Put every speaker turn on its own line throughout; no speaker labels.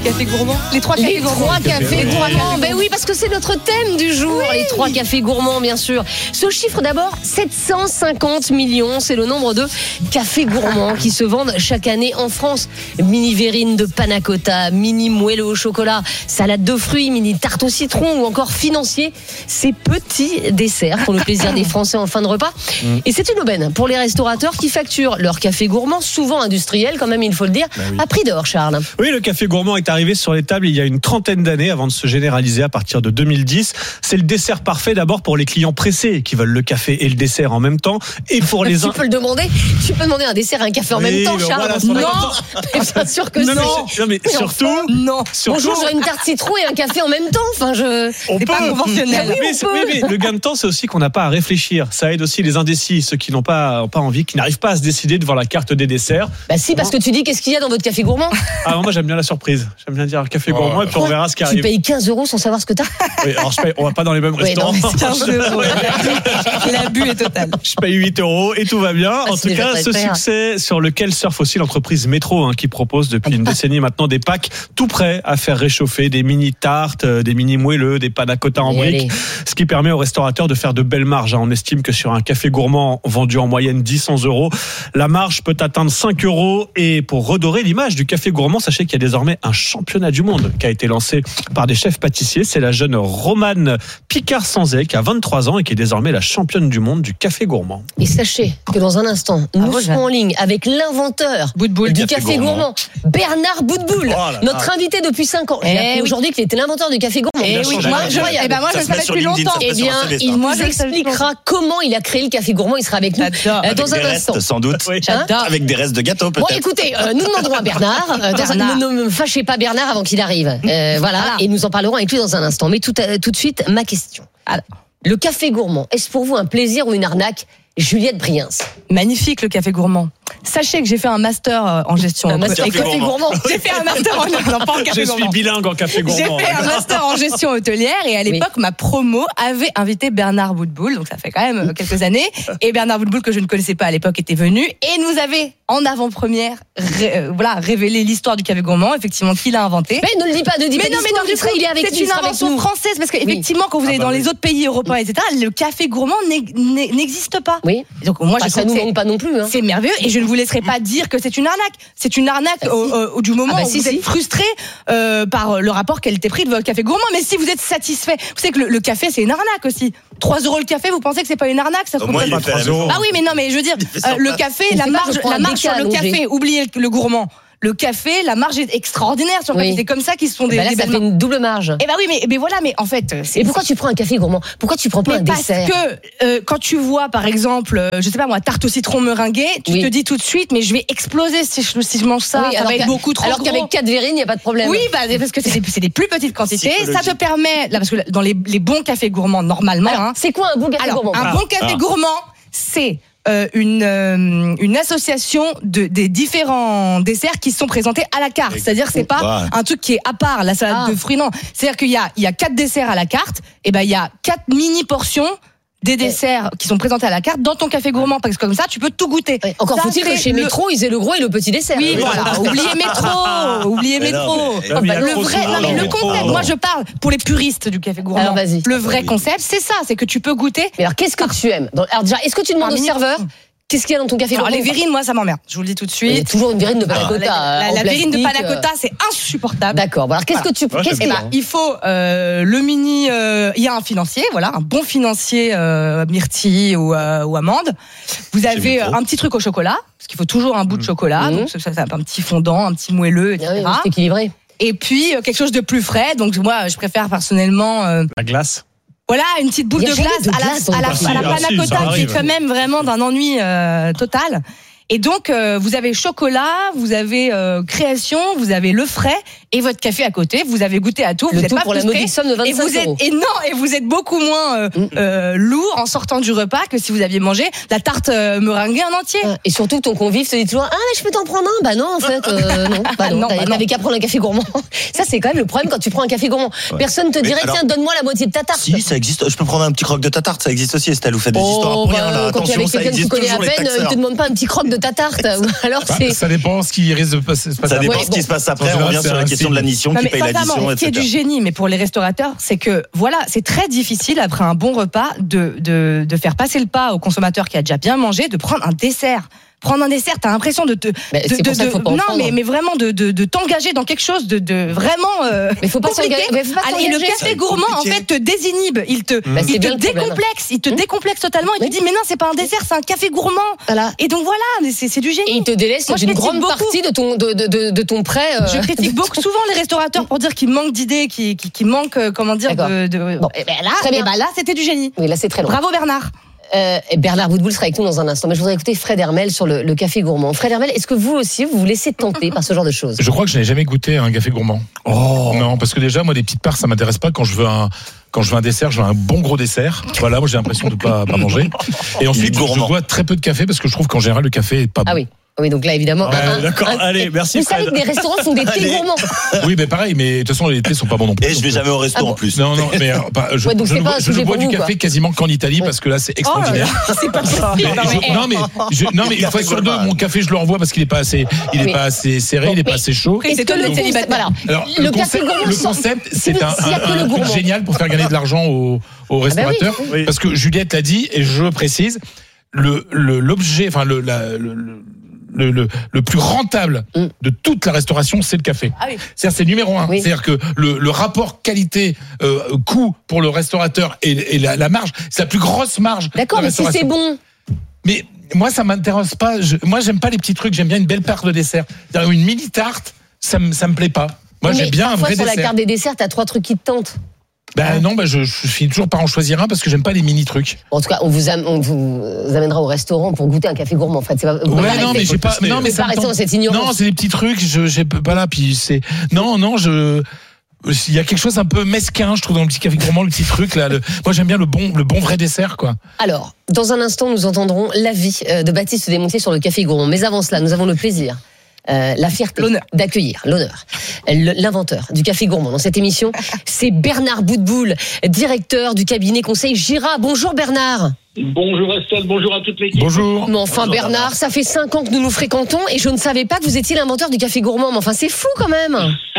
Café gourmand. Les trois cafés gourmands.
Ben oui, parce que c'est notre thème du jour, les 3 cafés gourmands, bien sûr. Ce chiffre d'abord, 750 millions, c'est le nombre de cafés gourmands qui se vendent chaque année en France. Mini verrine de panna cotta, mini moelleux au chocolat, salade de fruits, mini tarte au citron ou encore financier. Ces petits desserts font le plaisir des Français en fin de repas. Et c'est une aubaine pour les restaurateurs qui facturent leur café gourmand, souvent industriel quand même, il faut le dire, à prix d'or, Charles.
Oui, le café gourmand est arrivé sur les tables il y a une trentaine d'années avant de se généraliser à partir de 2010. C'est le dessert parfait d'abord pour les clients pressés qui veulent le café et le dessert en même temps, et pour les
tu peux demander un dessert et un café en même temps, Charles.
Voilà,
Bien sûr que
non, mais surtout.
Bonjour, j'aurais une tarte citron et un café en même temps. Enfin,
c'est pas conventionnel.
Mais le gain de temps, c'est aussi qu'on n'a pas à réfléchir. Ça aide aussi les indécis, ceux qui n'ont pas envie, qui n'arrivent pas à se décider devant la carte des desserts.
Bah si, parce que tu dis qu'est-ce qu'il y a dans votre café gourmand.
Ah, moi j'aime bien la surprise. J'aime bien dire café gourmand et puis on verra ce qui arrive.
Tu payes 15 € sans savoir ce que t'as.
Oui, alors on va pas dans les mêmes restaurants.
Non, 15 €. L'abus est total.
Je paye 8 € et tout va bien. En tout cas, ce
cher.
succès sur lequel surfe aussi l'entreprise Métro, qui propose depuis une décennie maintenant des packs tout prêts à faire réchauffer, des mini tartes, des mini moelleux, des panna cotta en briques, ce qui permet aux restaurateurs de faire de belles marges. On estime que sur un café gourmand vendu en moyenne 10-11 €, la marge peut atteindre 5 €. Et pour redorer l'image du café gourmand, sachez qu'il y a désormais un championnat du monde qui a été lancé par des chefs pâtissiers. C'est la jeune Romane Picard-Sanzet qui a 23 ans et qui est désormais la championne du monde du café gourmand.
Et sachez que dans un instant, nous serons en ligne avec l'inventeur du café gourmand, Bernard Boutboul, notre invité depuis 5 ans. Il a appris aujourd'hui qu'il était l'inventeur du café gourmand.
Moi, je le savais depuis longtemps.
Eh bien, il nous expliquera comment il a créé le café gourmand. Il sera avec nous dans un instant.
Sans doute.
J'adore.
Avec des restes de gâteau, peut-être.
Bon, écoutez, nous demanderons à Bernard. Ne me fâchez pas Bernard avant qu'il arrive. Voilà. Et nous en parlerons avec lui dans un instant. Mais tout de suite, ma question. Alors, le café gourmand, est-ce pour vous un plaisir ou une arnaque, Juliette Briens?
Magnifique le café gourmand. Sachez que j'ai fait un master en gestion.
Un master café gourmand.
J'ai fait un master en café gourmand.
Je suis bilingue en café gourmand.
J'ai fait un master en gestion hôtelière et à l'époque, ma promo avait invité Bernard Boutboul, donc ça fait quand même quelques années. Et Bernard Boutboul, que je ne connaissais pas à l'époque, était venu et nous avait en avant-première révélé l'histoire du café gourmand, effectivement, qu'il a inventé.
Mais ne le dis pas,
il est avec nous. C'est une invention française parce qu'effectivement, quand vous allez dans les autres pays européens, etc., le café gourmand n'existe pas.
Oui.
Donc moi,
ça nous manque pas non plus.
C'est merveilleux et je ne vous laisserai pas dire que c'est une arnaque. C'est une arnaque du moment où vous êtes frustré par le rapport qualité-prix de votre café gourmand. Mais si vous êtes satisfait, vous savez que le café, c'est une arnaque aussi. 3 € le café, vous pensez que c'est pas une arnaque? Ça
Moi, il a fait
3 €.
Ah oui, mais non, mais je veux dire, le café, la marge sur le café, oubliez le gourmand. Le café, la marge est extraordinaire sur le café. C'est comme ça qu'ils se font des
là, ça fait une double marge.
Eh ben oui, mais voilà, mais en fait.
Et pourquoi tu prends un café gourmand? Pourquoi tu prends pas un dessert?
Parce que quand tu vois, par exemple, je sais pas moi, tarte au citron meringuée, tu te dis tout de suite, mais je vais exploser si je mange ça. Ça va être beaucoup trop.
Alors qu'avec 4 verrines, il n'y a pas de problème.
Oui, parce que c'est des plus petites quantités. Ça te permet, là, parce que dans les bons cafés gourmands, normalement.
Alors, c'est quoi un bon café gourmand?
Un bon café gourmand, c'est une association des différents desserts qui sont présentés à la carte. C'est-à-dire que c'est pas un truc qui est à part, la salade de fruits, non. C'est-à-dire qu'il y a 4 desserts à la carte, et ben il y a 4 mini portions des desserts qui sont présentés à la carte dans ton café gourmand, parce que comme ça tu peux tout goûter.
Encore faut-il que chez Métro ils aient le gros et le petit dessert.
Oui, voilà. Oubliez Métro. Le concept, moi je parle pour les puristes du café gourmand.
Alors, vas-y.
Le vrai concept, c'est ça, c'est que tu peux goûter.
Mais alors qu'est-ce que tu aimes? Alors déjà, est-ce que tu demandes au serveur qu'est-ce qu'il y a dans ton café gourmand?
Les verrines, moi, ça m'emmerde. Je vous le dis tout de suite.
Il y a toujours une verrine de panna cotta.
La verrine de panna cotta, c'est insupportable.
D'accord. Alors, qu'est-ce que tu qu'est-ce qu'il y a?
Il faut le mini. Il y a un financier, voilà, un bon financier myrtille ou amande. Vous avez un petit truc au chocolat, parce qu'il faut toujours un bout de chocolat. Donc ça, un petit fondant, un petit moelleux, etc.
C'est équilibré.
Et puis quelque chose de plus frais. Donc moi, je préfère personnellement
la glace.
Voilà, une petite boule de glace à la panna cotta qui est quand même vraiment d'un ennui total. Et donc, vous avez chocolat, vous avez création, vous avez le frais et votre café à côté. Vous avez goûté à tout. Vous n'êtes pas
pour la modique somme de 25 €.
Et vous êtes beaucoup moins lourd en sortant du repas que si vous aviez mangé la tarte meringuée en entier.
Et surtout, ton convive se dit toujours mais je peux t'en prendre un. Bah non, en fait, non. T'avais qu'à prendre un café gourmand. Ça, c'est quand même le problème quand tu prends un café gourmand. Personne te dirait tiens, donne-moi la moitié de ta tarte.
Si, ça existe. Je peux prendre un petit croc de ta tarte. Ça existe aussi. Estelle, vous faites des histoires pour rien. Là,
quand tu es avec quelqu'un que tu connais à peine, il te demande pas un petit croc de ta tarte. Ou alors
ça dépend ce qui risque de se passer.
Ça dépend ce qui se passe après. On revient sur la question gestion de l'addition, qui paye l'addition,
etc. Ce qui est du génie, mais pour les restaurateurs, c'est que voilà, c'est très difficile après un bon repas de faire passer le pas au consommateur qui a déjà bien mangé, de prendre un dessert. Prendre un dessert, t'as l'impression de mais vraiment de t'engager dans quelque chose de vraiment
mais faut pas s'engager.
Et le café gourmand en fait te désinhibe, il te décomplexe totalement. Il te dit mais non, c'est pas un dessert, c'est un café gourmand. Voilà. Et donc voilà, c'est du génie.
Et il te délaisse d'une grande partie de ton prêt.
Je critique beaucoup souvent les restaurateurs pour dire qu'ils manquent d'idées, qu'ils manquent comment dire
Bon,
là c'était du génie.
Oui, là c'est très long.
Bravo Bernard.
Bernard Boutboul sera avec nous dans un instant. Mais je voudrais écouter Fred Hermel sur le café gourmand. Fred Hermel, est-ce que vous aussi, vous laissez tenter par ce genre de choses ?
Je crois que je n'ai jamais goûté un café gourmand. Oh. Non, parce que déjà, moi, les petites parts, ça m'intéresse pas. Quand je veux un dessert, je veux un bon gros dessert. Voilà, moi, j'ai l'impression de pas manger. Et ensuite, je bois très peu de café parce que je trouve qu'en général, le café est pas bon.
Ah oui. Oui, donc là, évidemment.
D'accord, allez, merci.
Vous savez que des restaurants font des thés gourmands.
Oui, mais pareil, mais de toute façon, les thés sont pas bons non plus.
Et je vais jamais au resto en plus.
Non, mais je ne bois du café quasiment qu'en Italie parce que là, c'est extraordinaire.
C'est pas ça.
Non, mais une fois sur deux, mon café, je le renvoie parce qu'il est pas assez serré, il est pas assez chaud.
C'est que le célibataire.
Alors, le concept, c'est un truc génial pour faire gagner de l'argent aux restaurateurs. Parce que Juliette l'a dit, et je précise, l'objet, enfin, le plus rentable de toute la restauration, c'est le café. Ah oui. C'est-à-dire, c'est numéro 1. Oui. C'est-à-dire que le rapport qualité coût pour le restaurateur et la marge, c'est la plus grosse marge.
D'accord, mais si c'est bon.
Mais moi, ça m'intéresse pas. Moi, j'aime pas les petits trucs. J'aime bien une belle part de dessert. C'est-à-dire, une mini tarte, ça me plaît pas. Moi, j'aime bien un vrai dessert.
Sur la carte des desserts, t'as 3 trucs qui te tentent.
Non, je finis toujours par en choisir un parce que j'aime pas les mini trucs.
En tout cas, on vous amènera au restaurant pour goûter un café gourmand. En fait, c'est pas.
Non, mais j'ai pas. Non, mais
ça reste cette ignorance.
Non, c'est des petits trucs. J'ai pas là. Puis c'est. Non, il y a quelque chose un peu mesquin, je trouve, dans le petit café gourmand, le petit truc là. Moi, j'aime bien le bon vrai dessert, quoi.
Alors, dans un instant, nous entendrons l'avis de Baptiste Desmontiers sur le café gourmand. Mais avant cela, nous avons le plaisir. La fierté d'accueillir l'inventeur du café gourmand dans cette émission, c'est Bernard Boutboul, directeur du cabinet conseil Gira. Bonjour Bernard.
Bonjour Estelle, bonjour à toute l'équipe.
Bonjour.
Mais enfin bonjour Bernard, ça fait 5 ans que nous nous fréquentons et je ne savais pas que vous étiez l'inventeur du café gourmand. Mais enfin c'est fou quand même.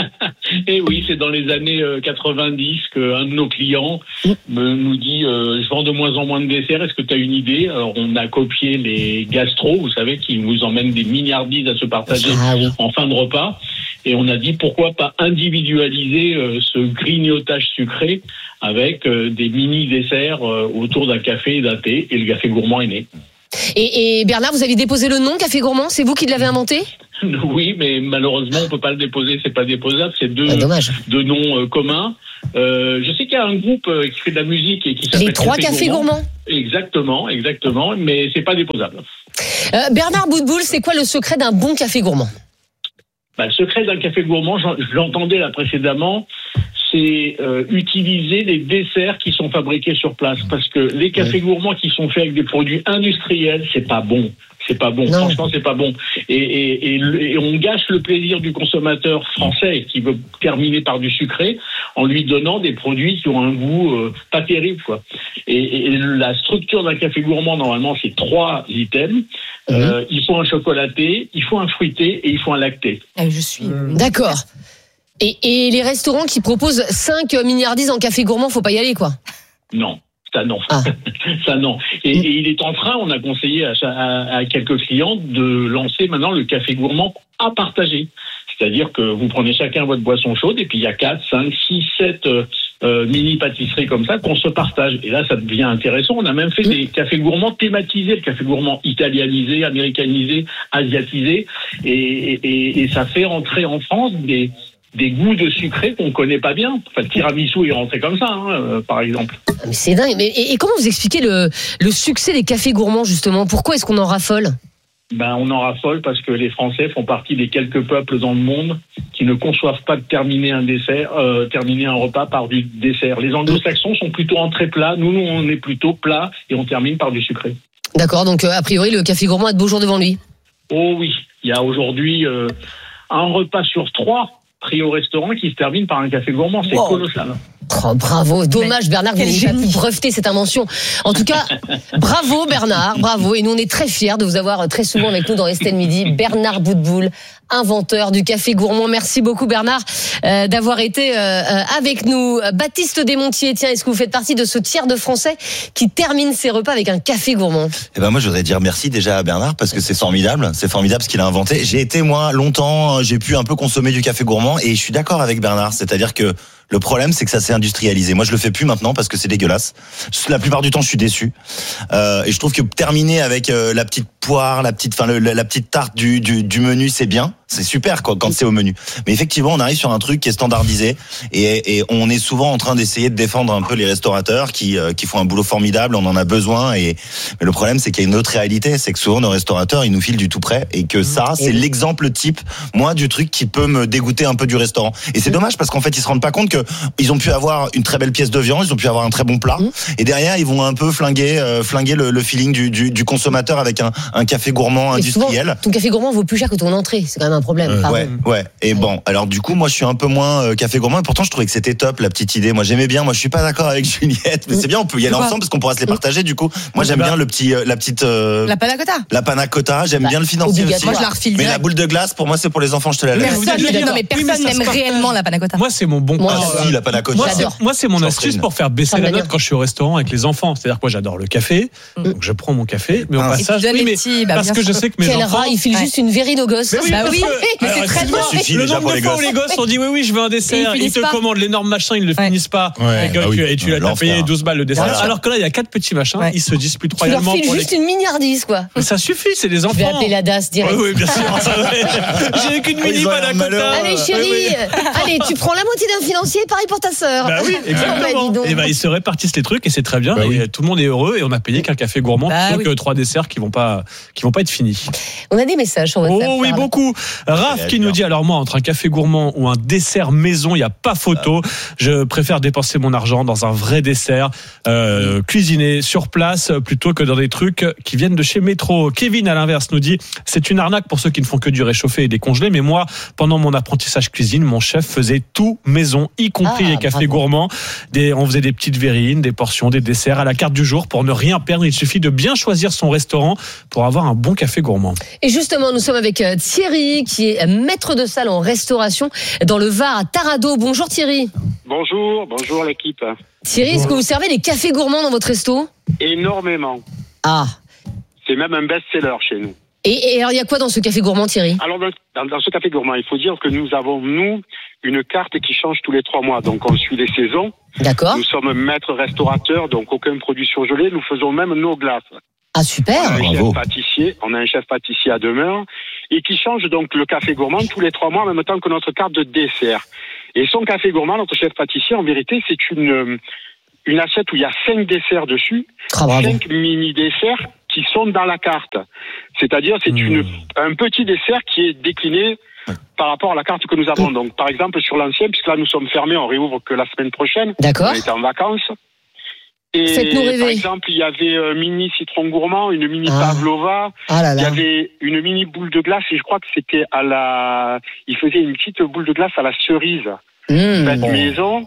Et oui, c'est dans les années 90 qu'un de nos clients nous dit je vends de moins en moins de desserts, est-ce que tu as une idée ? Alors on a copié les gastros, vous savez, qui nous emmènent des milliardises à se partager en fin de repas. Et on a dit pourquoi pas individualiser ce grignotage sucré avec des mini desserts autour d'un café et d'un thé, et le café gourmand est né.
Et Bernard, vous avez déposé le nom café gourmand, c'est vous qui l'avez inventé ?
Oui, mais malheureusement on peut pas le déposer, c'est pas déposable, c'est deux noms communs. Je sais qu'il y a un groupe qui fait de la musique et qui s'appelle
les 3 cafés gourmands.
Exactement, mais c'est pas déposable.
Bernard Boutboul, c'est quoi le secret d'un bon café gourmand ?
Le secret d'un café gourmand, je l'entendais là précédemment, c'est utiliser les desserts qui sont fabriqués sur place. Parce que les cafés gourmands qui sont faits avec des produits industriels, c'est pas bon. Franchement, c'est pas bon. Et on gâche le plaisir du consommateur français qui veut terminer par du sucré en lui donnant des produits qui ont un goût pas terrible, quoi. Et la structure d'un café gourmand, normalement, c'est 3 items. Il faut un chocolaté, il faut un fruité et il faut un lacté.
Je suis
d'accord. Et les restaurants qui proposent 5 milliardises en café gourmand, faut pas y aller, quoi.
Non. Ça non. Ça non. Et il est en train, on a conseillé à quelques clients de lancer maintenant le café gourmand à partager. C'est-à-dire que vous prenez chacun votre boisson chaude et puis il y a 4, 5, 6, 7 mini pâtisseries comme ça qu'on se partage. Et là, ça devient intéressant. On a même fait des cafés gourmands thématisés, le café gourmand italianisé, américanisé, asiatisé. Et ça fait entrer en France des goûts de sucré qu'on connaît pas bien. Enfin, le tiramisu est rentré comme ça, par exemple.
Mais c'est dingue. Et comment vous expliquez le succès des cafés gourmands, justement ? Pourquoi est-ce qu'on en raffole ?
On en raffole parce que les Français font partie des quelques peuples dans le monde qui ne conçoivent pas de terminer un repas par du dessert. Les anglo-saxons sont plutôt entrée plat. Nous, on est plutôt plat et on termine par du sucré. D'accord,
donc a priori, le café gourmand a de beaux jours devant lui.
Oh oui, il y a aujourd'hui un repas sur 3 pris au restaurant qui se termine par un café gourmand. C'est colossal.
Oh, bravo. Dommage, Bernard, que vous n'ayez pas pu breveter cette invention. En tout cas, bravo Bernard, bravo. Et nous, on est très fiers de vous avoir très souvent avec nous dans Estelle Midi. Bernard Boutboul, inventeur du café gourmand. Merci beaucoup Bernard d'avoir été avec nous. Baptiste Desmontiers, tiens, est-ce que vous faites partie de ce tiers de Français qui termine ses repas avec un café gourmand?
Eh ben moi je voudrais dire merci déjà à Bernard parce que c'est formidable ce qu'il a inventé. J'ai été moi longtemps, j'ai pu un peu consommer du café gourmand et je suis d'accord avec Bernard, c'est-à-dire que le problème, c'est que ça s'est industrialisé. Moi, je le fais plus maintenant parce que c'est dégueulasse. La plupart du temps, je suis déçu. Et je trouve que terminer avec la petite poire, la petite tarte du menu, c'est bien. C'est super quand c'est au menu. Mais effectivement, on arrive sur un truc qui est standardisé et on est souvent en train d'essayer de défendre un peu les restaurateurs qui font un boulot formidable. On en a besoin. Mais le problème, c'est qu'il y a une autre réalité, c'est que souvent nos restaurateurs, ils nous filent du tout prêt et que ça, c'est l'exemple type, moi, du truc qui peut me dégoûter un peu du restaurant. Et c'est dommage parce qu'en fait, ils se rendent pas compte que ils ont pu avoir une très belle pièce de viande, ils ont pu avoir un très bon plat, et derrière ils vont un peu flinguer le feeling du consommateur avec un café gourmand industriel.
Souvent, ton café gourmand vaut plus cher que ton entrée, c'est quand même un problème.
Ouais. Et bon, alors du coup, moi je suis un peu moins café gourmand, et pourtant je trouvais que c'était top la petite idée. Moi j'aimais bien. Moi je suis pas d'accord avec Juliette, mais c'est bien, on peut y aller ensemble parce qu'on pourra se les partager. Du coup, moi j'aime bien la
panna cotta.
La panna cotta, j'aime bien le financier aussi.
Moi je la refile.
Mais la boule de glace, pour moi c'est pour les enfants. Je te la laisse.
Personne n'aime réellement la panna cotta.
Moi c'est mon bon.
La panna cotta.
Moi, c'est mon astuce pour faire baisser la note quand je suis au restaurant avec les enfants. C'est-à-dire que moi, j'adore le café. Donc, je prends mon café. Mais au passage, parce que je sais que mes enfants.
Quel rat, il file juste une verrine aux gosses.
Mais c'est très bon.
Le nombre de fois où les gosses ont dit oui, je veux un dessert. Ils te commandent l'énorme machin, ils ne le finissent pas. Et tu as payé 12 balles le dessert. Alors que là, il y a 4 petits machins. Ils se disputent royalement.
Tu leur files juste une milliardise, quoi.
Ça suffit, c'est des enfants.
Je vais appeler la DAS direct.
Oui, bien sûr. J'ai qu'une mini panna cotta.
Allez, chérie. Allez, tu prends la moitié d'un financier, pareil pour ta sœur.
Bah oui, exactement. Et ils se répartissent les trucs et c'est très bien. Et tout le monde est heureux et on a payé qu'un café gourmand plutôt que 3 desserts qui vont pas être finis.
On a des messages sur WhatsApp.
Oh oui, beaucoup. Raph qui nous dit, alors moi, entre un café gourmand ou un dessert maison, il n'y a pas photo. Je préfère dépenser mon argent dans un vrai dessert, cuisiné sur place plutôt que dans des trucs qui viennent de chez Métro. Kevin, à l'inverse, nous dit, c'est une arnaque pour ceux qui ne font que du réchauffé et des congelés. Mais moi, pendant mon apprentissage cuisine, mon chef faisait tout maison, y compris les cafés gourmands. On faisait des petites verrines, des portions, des desserts à la carte du jour pour ne rien perdre. Il suffit de bien choisir son restaurant pour avoir un bon café gourmand.
Et justement, nous sommes avec Thierry, qui est maître de salle en restauration dans le Var à Taradeau. Bonjour Thierry.
Bonjour l'équipe.
Thierry, est-ce que vous servez des cafés gourmands dans votre resto?
Énormément.
Ah.
C'est même un best-seller chez nous.
Et alors, il y a quoi dans ce café gourmand, Thierry?
Alors, dans ce café gourmand, il faut dire que nous avons, une carte qui change tous les 3 mois. Donc, on suit les saisons.
D'accord.
Nous sommes maîtres restaurateurs, donc aucun produit surgelé. Nous faisons même nos glaces.
Ah, super.
On a un chef pâtissier à demeure et qui change donc le café gourmand tous les 3 mois en même temps que notre carte de dessert. Et son café gourmand, notre chef pâtissier, en vérité, c'est une assiette où il y a 5 desserts dessus. 5 mini-desserts qui sont dans la carte. C'est-à-dire, c'est un petit dessert qui est décliné par rapport à la carte que nous avons. Donc, par exemple, sur l'ancien, puisque là, nous sommes fermés, on réouvre que la semaine prochaine.
D'accord.
On était en vacances. Et
faites-nous rêver.
par exemple, il y avait un mini citron gourmand, une mini pavlova, il y avait une mini boule de glace, et je crois que c'était il faisait une petite boule de glace à la cerise, faite maison,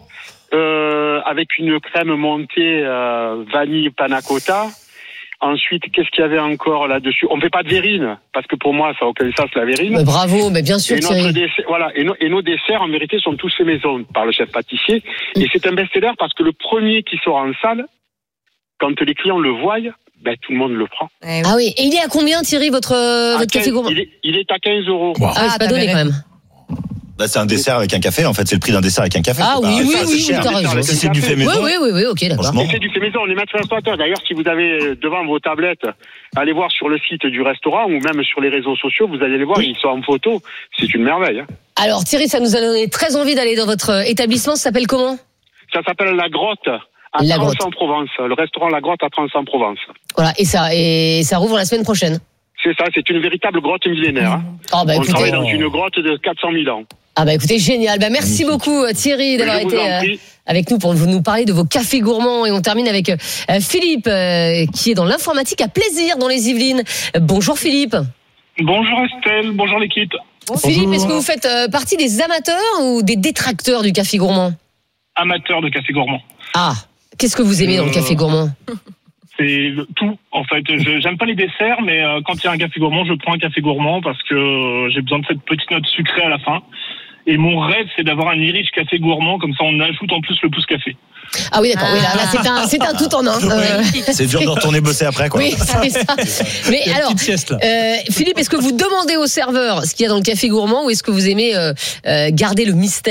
avec une crème montée vanille panna cotta. Ensuite, qu'est-ce qu'il y avait encore là-dessus? On ne fait pas de verrine, parce que pour moi, ça n'a aucun sens, la verrine.
Mais bravo, mais bien sûr, Thierry.
Et nos desserts, en vérité, sont tous faits maison par le chef pâtissier. Et c'est un best-seller parce que le premier qui sort en salle, quand les clients le voient, tout le monde le prend.
Ah oui, et il est à combien, Thierry, votre café gourmand?
Il est à 15 €.
Wow. Ah, c'est pas donné quand même.
C'est un dessert avec un café, en fait, c'est le prix d'un dessert avec un café.
Ah oui,
t'as raison. Si c'est du fait maison.
Oui, ok, d'accord.
Et c'est du fait maison, on est maître restaurateur. D'ailleurs, si vous avez devant vos tablettes, allez voir sur le site du restaurant ou même sur les réseaux sociaux, vous allez les voir, ils sont en photo. C'est une merveille.
Alors Thierry, ça nous a donné très envie d'aller dans votre établissement. Ça s'appelle comment?
Ça s'appelle La Grotte. À Trans-en-Provence. Le restaurant La Grotte à Trans-en-Provence.
Voilà, et ça rouvre la semaine prochaine.
C'est ça, c'est une véritable grotte millénaire. On travaille dans une grotte de 400 000 ans.
Ah écoutez, génial. Merci beaucoup Thierry d'avoir été avec nous pour nous parler de vos cafés gourmands. Et on termine avec Philippe qui est dans l'informatique à Plaisir dans les Yvelines. Bonjour Philippe.
Bonjour Estelle, bonjour l'équipe.
Philippe, est-ce que vous faites partie des amateurs ou des détracteurs du café gourmand?
Amateur de café gourmand.
Ah, qu'est-ce que vous aimez dans le café gourmand?
C'est tout, en fait. J'aime pas les desserts, mais quand il y a un café gourmand, je prends un café gourmand parce que j'ai besoin de cette petite note sucrée à la fin. Et mon rêve, c'est d'avoir un Irish café gourmand, comme ça on ajoute en plus le pouce café.
Ah oui, d'accord. Oui, là, c'est un tout en un.
C'est dur de retourner bosser après, quoi.
Oui, c'est ça. Mais alors, Philippe, est-ce que vous demandez au serveur ce qu'il y a dans le café gourmand ou est-ce que vous aimez garder le mystère ?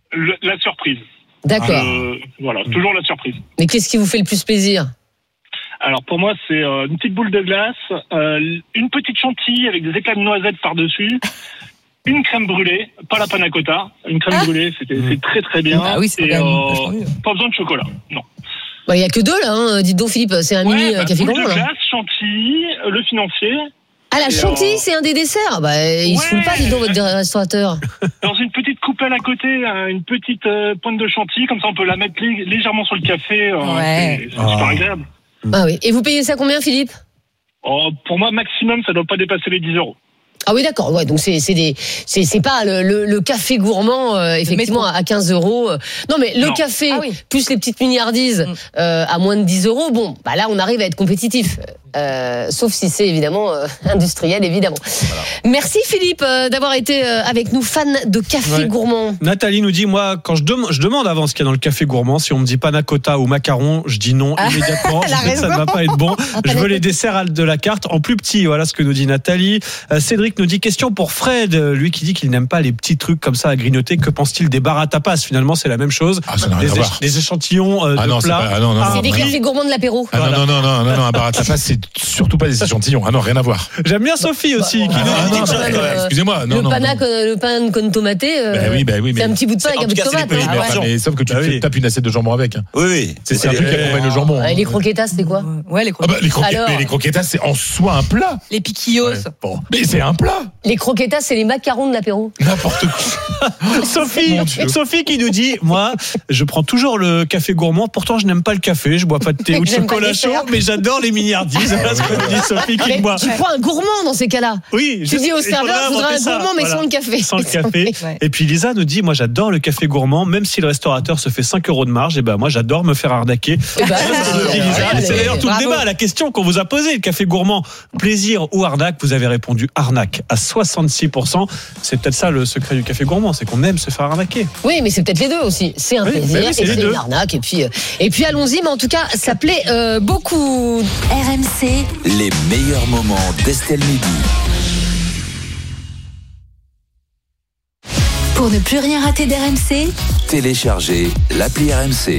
La surprise.
D'accord.
Voilà, toujours la surprise.
Mais qu'est-ce qui vous fait le plus plaisir ?
Alors pour moi, c'est une petite boule de glace, une petite chantilly avec des éclats de noisettes par-dessus. Une crème brûlée, pas la panna cotta. Une crème brûlée, c'est très très bien.
Ah oui, c'est
et pas besoin de chocolat, non.
Il y a que deux là, hein. Dites donc Philippe, c'est un mini café gourmand.
Boule de glace, chantilly, le financier.
Ah, la chantilly, c'est un des desserts. Il se fout pas, dis donc, votre restaurateur.
Dans une petite coupelle à côté, une petite pointe de chantilly, comme ça on peut la mettre légèrement sur le café. C'est super agréable.
Ah oui. Et vous payez ça combien, Philippe ?
Pour moi, maximum, ça ne doit pas dépasser les 10 €.
Ah oui, d'accord. Ouais, donc c'est pas le café gourmand effectivement à 15 €. Non, mais le café plus les petites milliardises à moins de 10 €. Bon, là on arrive à être compétitif. Sauf si c'est évidemment industriel, évidemment. Voilà. Merci Philippe d'avoir été avec nous, fan de café gourmand.
Nathalie nous dit, moi, quand je demande avant ce qu'il y a dans le café gourmand, si on me dit panna cotta ou macaron, je dis non immédiatement. Je sais que ça ne va pas être bon. Je veux les desserts de la carte en plus petit. Voilà ce que nous dit Nathalie. Cédric nous dit, question pour Fred, lui qui dit qu'il n'aime pas les petits trucs comme ça à grignoter. Que pense-t-il des bars à tapas ? Finalement, c'est la même chose. Des échantillons de plats.
C'est des cafés gourmands de l'apéro.
Non, un bar à tapas, c'est surtout pas des échantillons. Ah non, rien à voir.
J'aime bien Sophie aussi.
Excusez-moi.
Le pain con tomaté, c'est un petit bout de pain avec un bout de tomate.
Mais sauf que tu tapes une assiette de jambon avec.
Oui.
C'est un truc qui accompagne le jambon.
Les croquetas, c'est quoi ?
Ouais, les croquetas.
Les croquetas, c'est en soi un plat.
Les piquillos.
Mais c'est un plat.
Les croquetas, c'est les macarons de l'apéro.
N'importe quoi.
Sophie qui nous dit, moi, je prends toujours le café gourmand. Pourtant, je n'aime pas le café. Je bois pas de thé ou de chocolat chaud, mais j'adore les milliardises. Voilà ce que nous dit Sophie qui boit.
Tu prends un gourmand dans ces cas-là.
Oui.
Tu dis au serveur, je voudrais un gourmand, mais sans le café.
Sans le café. Et puis Lisa nous dit, moi, j'adore le café gourmand, même si le restaurateur se fait 5 € de marge. Et moi, j'adore me faire arnaquer. C'est d'ailleurs tout le débat. La question qu'on vous a posée, le café gourmand, plaisir ou arnaque, vous avez répondu arnaque à 66%. C'est peut-être ça le secret du café gourmand, c'est qu'on aime se faire arnaquer.
Oui, mais c'est peut-être les deux aussi. C'est un plaisir et c'est une arnaque. Et puis allons-y, mais en tout cas, ça plaît beaucoup.
RMC,
les meilleurs moments d'Estelle Midi.
Pour ne plus rien rater d'RMC,
téléchargez l'appli RMC.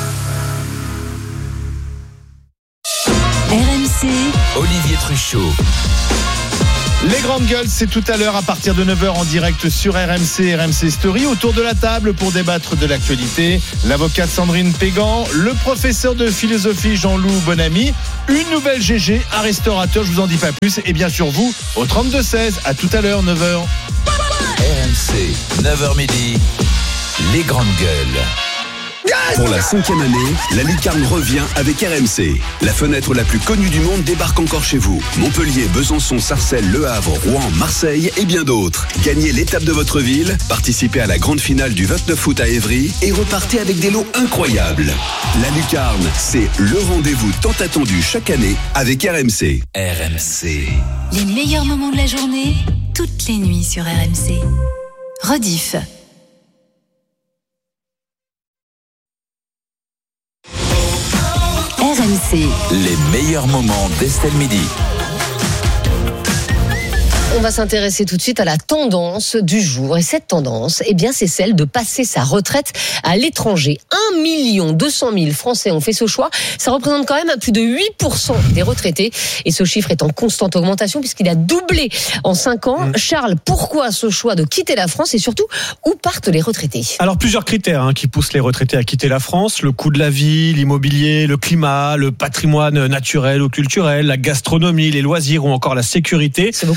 RMC,
Olivier Truchot.
Les grandes gueules, c'est tout à l'heure à partir de 9h en direct sur RMC, RMC Story. Autour de la table pour débattre de l'actualité, l'avocate Sandrine Pégan, le professeur de philosophie Jean-Loup Bonamy, une nouvelle GG, un restaurateur, je vous en dis pas plus, et bien sûr vous, au 32-16, à tout à l'heure, 9h.
RMC, 9h midi, les grandes gueules.
Pour la 5e année, la Lucarne revient avec RMC. La fenêtre la plus connue du monde débarque encore chez vous. Montpellier, Besançon, Sarcelles, Le Havre, Rouen, Marseille et bien d'autres. Gagnez l'étape de votre ville, participez à la grande finale du 29 août à Évry et repartez avec des lots incroyables. La Lucarne, c'est le rendez-vous tant attendu chaque année avec RMC.
RMC.
Les meilleurs moments de la journée, toutes les nuits sur RMC. Rediff. RMC.
Les meilleurs moments d'Estelle Midi.
On va s'intéresser tout de suite à la tendance du jour. Et cette tendance, c'est celle de passer sa retraite à l'étranger. 1 200 000 Français ont fait ce choix. Ça représente quand même plus de 8% des retraités. Et ce chiffre est en constante augmentation puisqu'il a doublé en 5 ans. Charles, pourquoi ce choix de quitter la France et surtout, où partent les retraités ?
Alors, plusieurs critères qui poussent les retraités à quitter la France. Le coût de la vie, l'immobilier, le climat, le patrimoine naturel ou culturel, la gastronomie, les loisirs ou encore la sécurité.
C'est beaucoup quand même.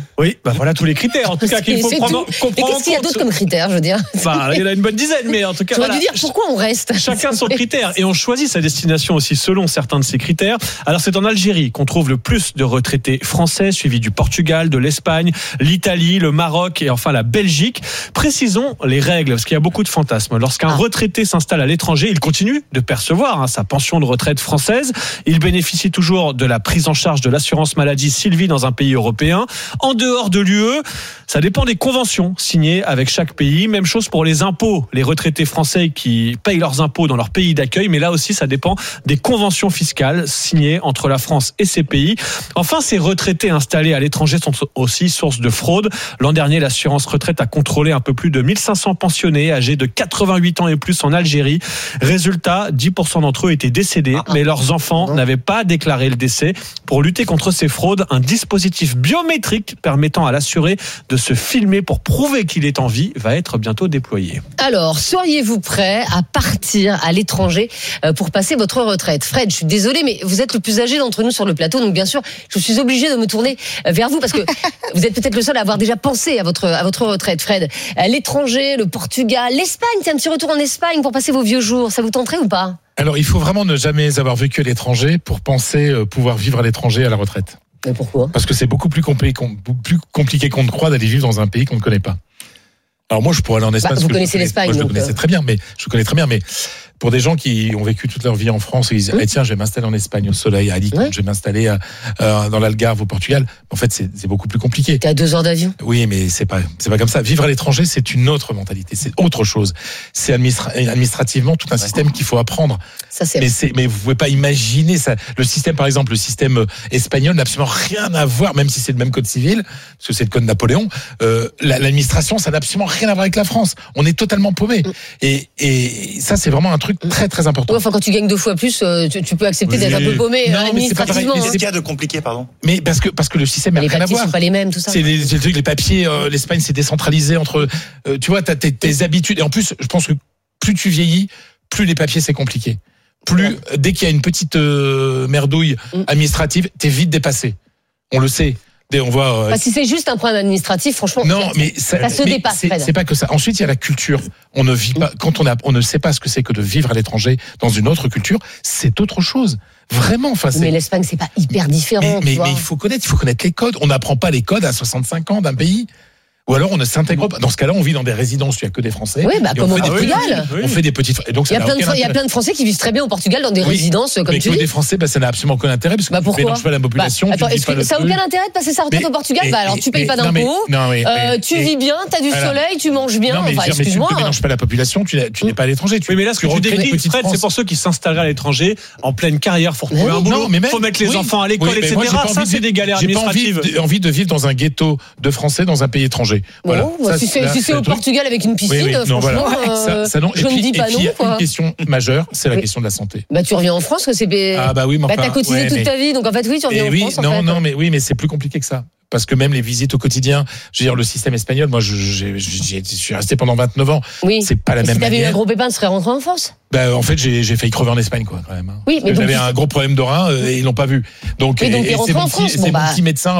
Oui, voilà tous les critères. En tout cas, qu'il faut comprendre.
Et qu'est-ce qu'il y a d'autre comme critères, je veux dire?
Il y en a une bonne dizaine, mais en tout cas.
J'aurais dû dire pourquoi on reste.
Chacun son critère. Et on choisit sa destination aussi selon certains de ces critères. Alors, c'est en Algérie qu'on trouve le plus de retraités français, suivi du Portugal, de l'Espagne, l'Italie, le Maroc et enfin la Belgique. Précisons les règles, parce qu'il y a beaucoup de fantasmes. Lorsqu'un retraité s'installe à l'étranger, il continue de percevoir sa pension de retraite française. Il bénéficie toujours de la prise en charge de l'assurance maladie s'il vit dans un pays européen. En dehors de l'UE, ça dépend des conventions signées avec chaque pays. Même chose pour les impôts. Les retraités français qui payent leurs impôts dans leur pays d'accueil, mais là aussi, ça dépend des conventions fiscales signées entre la France et ces pays. Enfin, ces retraités installés à l'étranger sont aussi source de fraude. L'an dernier, l'assurance retraite a contrôlé un peu plus de 1500 pensionnés âgés de 88 ans et plus en Algérie. Résultat, 10% d'entre eux étaient décédés, mais leurs enfants n'avaient pas déclaré le décès. Pour lutter contre ces fraudes, un dispositif biométrique permettant à l'assuré de se filmer pour prouver qu'il est en vie va être bientôt déployé.
Alors, seriez-vous prêt à partir à l'étranger pour passer votre retraite? Fred, je suis désolée, mais vous êtes le plus âgé d'entre nous sur le plateau, donc bien sûr, je suis obligée de me tourner vers vous parce que vous êtes peut-être le seul à avoir déjà pensé à votre retraite, Fred. L'étranger, le Portugal, l'Espagne, c'est un petit retour en Espagne pour passer vos vieux jours. Ça vous tenterait ou pas?
Alors, il faut vraiment ne jamais avoir vécu à l'étranger pour penser pouvoir vivre à l'étranger à la retraite.
Mais pourquoi?
Parce que c'est beaucoup plus compliqué qu'on ne croit d'aller vivre dans un pays qu'on ne connaît pas. Alors moi, je pourrais aller en Espagne.
Vous connaissez l'Espagne.
Moi, je connais très bien, mais pour des gens qui ont vécu toute leur vie en France et ils disent tiens, je vais m'installer en Espagne au soleil, à Alicante, je vais m'installer dans l'Algarve au Portugal. En fait, c'est beaucoup plus compliqué.
T'es à 2 heures d'avion.
Oui, mais c'est pas comme ça. Vivre à l'étranger, c'est une autre mentalité, c'est autre chose. C'est administrativement tout un système qu'il faut apprendre.
Ça,
mais vous pouvez pas imaginer ça. Le système, par exemple, le système espagnol n'a absolument rien à voir, même si c'est le même code civil, parce que c'est le code Napoléon. L'administration, ça n'a absolument rien à voir avec la France. On est totalement paumé. Et ça, c'est vraiment un truc très très important.
Ouais, enfin, quand tu gagnes 2 fois plus, tu peux accepter d'être un peu paumé administrativement.
Qu'est-ce qu'il y a de compliqué, pardon?
Mais parce que le système n'a rien à voir.
Les papiers sont pas les mêmes, tout ça.
C'est les papiers. L'Espagne, c'est décentralisé entre. Tu vois, t'as tes habitudes. Et en plus, je pense que plus tu vieillis, plus les papiers c'est compliqué. Plus dès qu'il y a une petite merdouille administrative, t'es vite dépassé. On le sait. On voit.
Si c'est juste un problème administratif, franchement,
non, mais
ça se dépasse.
C'est pas que ça. Ensuite, il y a la culture. On ne vit pas quand on ne sait pas ce que c'est que de vivre à l'étranger dans une autre culture. C'est autre chose. Vraiment. Enfin,
mais l'Espagne, c'est pas hyper différent.
Mais il faut connaître les codes. On n'apprend pas les codes à 65 ans d'un pays. Ou alors on ne s'intègre pas. Dans ce cas-là, on vit dans des résidences où il n'y a que des Français.
Oui, comme au Portugal.
On fait des petites. Et donc,
il y a plein de Français qui vivent très bien au Portugal dans des résidences, comme tu dis.
Mais des Français, ça n'a absolument aucun intérêt parce que tu ne mélanges pas la population.
Attends, ça n'a aucun intérêt de passer sa retraite au Portugal? Alors tu payes pas d'impôts, tu vis bien, tu as du soleil, tu manges bien.
Non, mais excuse-moi. Tu ne mélanges pas la population, tu n'es pas à l'étranger.
Oui, mais là, ce que tu décris, Fred, c'est pour ceux qui s'installeraient à l'étranger en pleine carrière, faut retrouver un boulot, faut mettre les enfants à l'école, etc. Ça, c'est des galères administratives.
J'ai pas envie de vivre dans un ghetto de Français dans un pays étranger. Voilà.
Si c'est au Portugal avec une piscine, franchement, je ne dis pas non.
Il y a une question majeure, c'est la question de la santé.
Tu reviens en France, c'est.
Ah bah oui, mais
t'as cotisé toute ta vie, donc en fait oui, tu reviens en France.
Non, mais c'est plus compliqué que ça. Parce que même les visites au quotidien, je veux dire, le système espagnol, moi, je suis resté pendant 29 ans.
Oui.
C'est pas la même manière.
Si t'avais eu un gros pépin, tu serais rentré en France?
En fait, j'ai failli crever en Espagne, quoi, quand même.
Oui, mais
j'avais un gros problème de rein et ils l'ont pas vu. Donc,
et c'est mon petit médecin